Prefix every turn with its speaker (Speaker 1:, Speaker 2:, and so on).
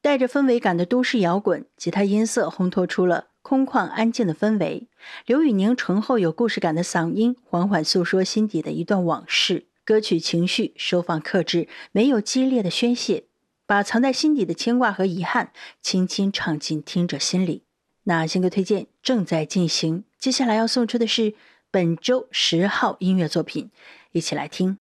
Speaker 1: 带着氛围感的都市摇滚，吉他音色烘托出了空旷安静的氛围。刘宇宁醇厚有故事感的嗓音缓缓诉说心底的一段往事，歌曲情绪收放克制，没有激烈的宣泄，把藏在心底的牵挂和遗憾轻轻唱进听者心里。那新歌推荐正在进行，接下来要送出的是本周10号音乐作品，一起来听。